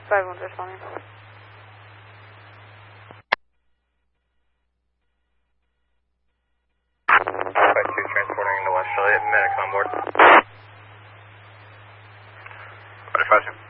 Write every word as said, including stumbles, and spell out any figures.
five one's responding. five two transporting into West Joliet, medics on board. five two.